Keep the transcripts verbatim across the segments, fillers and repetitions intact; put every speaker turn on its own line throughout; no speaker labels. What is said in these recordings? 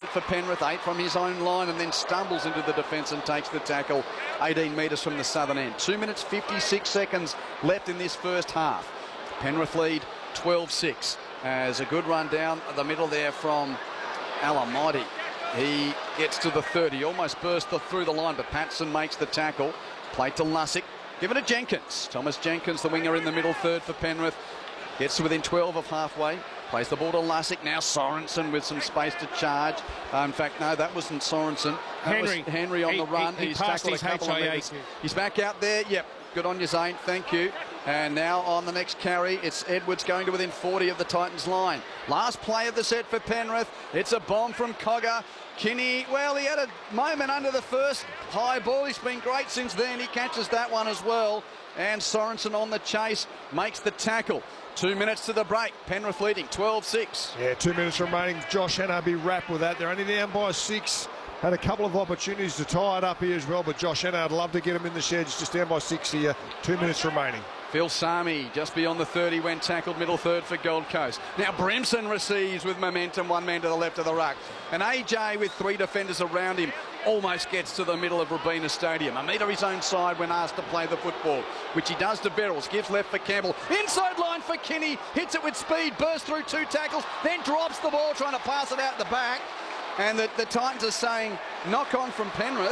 for Penrith, eight from his own line, and then stumbles into the defence and takes the tackle eighteen metres from the southern end. Two minutes fifty-six seconds left in this first half. Penrith lead twelve six. As a good run down the middle there from Alamoti. He gets to the thirty, almost burst the, through the line, but Patson makes the tackle. Play to Lussick. Give it to Jenkins. Thomas Jenkins, the winger in the middle third for Penrith. Gets to within twelve of halfway. Plays the ball to Lussick. Now Sorensen with some space to charge. Uh, in fact, no, that wasn't Sorensen. That
Henry.
was Henry on
he,
the run.
He, he
He's
passed
tackled
his
a couple of
H I A.
metres. He's back out there. Yep. Good on you, Zane. Thank you. And now on the next carry, it's Edwards going to within forty of the Titans line. Last play of the set for Penrith. It's a bomb from Cogger. Kinney, well, he had a moment under the first high ball. He's been great since then. He catches that one as well. And Sorensen on the chase makes the tackle. Two minutes to the break. Penrith leading twelve six.
Yeah, two minutes remaining. Josh Hannah be wrapped with that. They're only down by six. Had a couple of opportunities to tie it up here as well, but Josh Hannah, I'd love to get him in the sheds. Just down by six here. Two minutes remaining.
Phil Sami just beyond the thirty when tackled, middle third for Gold Coast. Now Brimson receives with momentum, one man to the left of the ruck. And A J with three defenders around him almost gets to the middle of Robina Stadium. A metre his own side when asked to play the football, which he does to Berrells. Gives left for Campbell. Inside line for Kinney. Hits it with speed, bursts through two tackles, then drops the ball trying to pass it out the back. And the, the Titans are saying knock on from Penrith.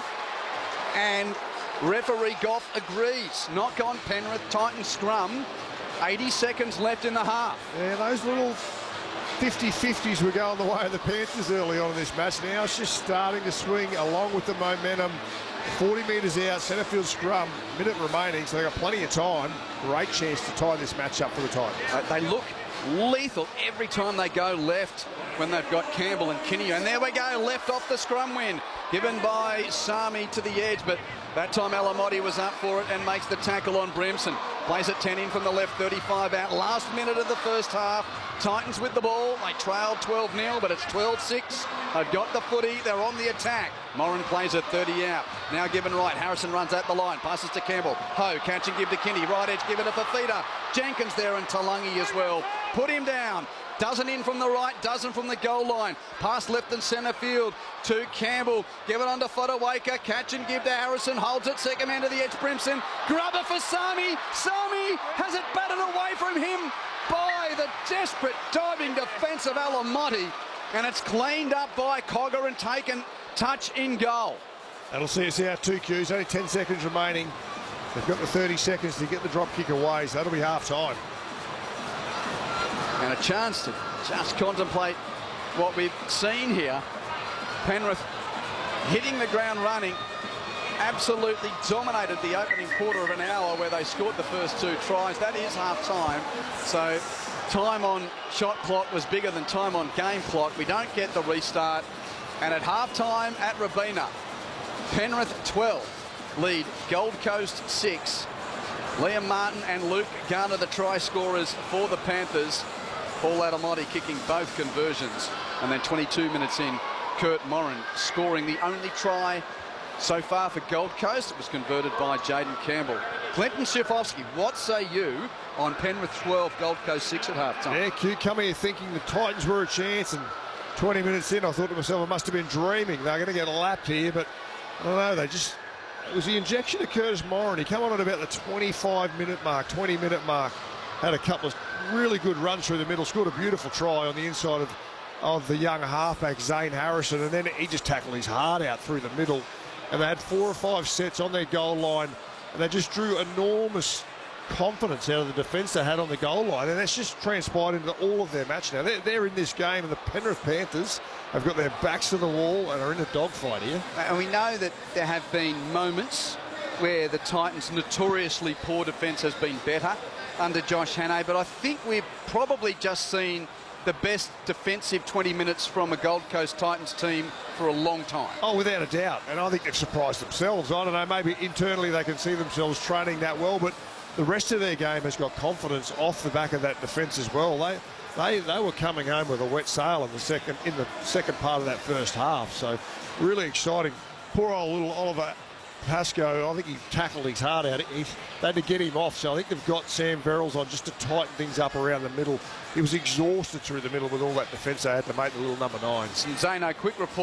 And referee Goff agrees. Knock on Penrith, Titans scrum. eighty seconds left in the half.
Yeah, those little fifty fifties were going the way of the Panthers early on in this match. Now it's just starting to swing along with the momentum. forty metres out, centre field scrum, minute remaining, so they've got plenty of time. Great chance to tie this match up for the Titans.
Uh, they look lethal every time they go left when they've got Campbell and Kinney. And there we go, left off the scrum win, given by Sami to the edge, but that time Alamoti was up for it and makes the tackle on Brimson. Plays it ten in from the left, thirty-five out. Last minute of the first half. Titans with the ball. They trailed twelve nil, but it's twelve six. They've got the footy. They're on the attack. Moran plays it thirty out. Now given right. Harrison runs at the line. Passes to Campbell. Ho, catch and give to Kinney. Right edge, give it to Fafita. Jenkins there and Talangi as well. Put him down. Doesn't in from the right, doesn't from the goal line. Pass left and centre field to Campbell. Give it on to Fodawaker. Catch and give to Harrison. Holds it, second man to the edge, Brimson. Grubber for Sami. Sami has it batted away from him by the desperate diving defence of Alamoti. And it's cleaned up by Cogger and taken touch in goal.
That'll see us out two Qs. Only ten seconds remaining. They've got the thirty seconds to get the drop kick away, so that'll be half time.
And a chance to just contemplate what we've seen here. Penrith hitting the ground running, absolutely dominated the opening quarter of an hour where they scored the first two tries. That is half time. So time on shot clock was bigger than time on game clock. We don't get the restart. And at half time at Robina, Penrith twelve lead Gold Coast six. Liam Martin and Luke Garner the try scorers for the Panthers. Paul Alamoti kicking both conversions. And then twenty-two minutes in, Kurt Moran scoring the only try so far for Gold Coast. It was converted by Jaden Campbell. Clinton Schifofsky, what say you on Penrith twelve, Gold Coast six at halftime?
Yeah, Q come here thinking the Titans were a chance, and twenty minutes in I thought to myself I must have been dreaming. They're going to get lapped here, but I don't know, they just... It was the injection of Curtis Moran. He came on at about the twenty-five minute mark, twenty minute mark. Had a couple of really good runs through the middle. Scored a beautiful try on the inside of, of the young halfback, Zane Harrison. And then he just tackled his heart out through the middle. And they had four or five sets on their goal line. And they just drew enormous confidence out of the defence they had on the goal line. And that's just transpired into all of their match now. They're, they're in this game, and the Penrith Panthers have got their backs to the wall and are in a dogfight here.
And we know that there have been moments where the Titans' notoriously poor defence has been better under Josh Hannay, but I think we've probably just seen the best defensive twenty minutes from a Gold Coast Titans team for a long time.
Oh, without a doubt. And I think they've surprised themselves. I don't know, maybe internally they can see themselves training that well, but the rest of their game has got confidence off the back of that defence as well. They they they were coming home with a wet sail in the second in the second part of that first half. So really exciting. Poor old little Oliver Pascoe, I think he tackled his heart out. He, they had to get him off, so I think they've got Sam Verrills on just to tighten things up around the middle. He was exhausted through the middle with all that defence they had to make the little number nines.
Zano, quick report.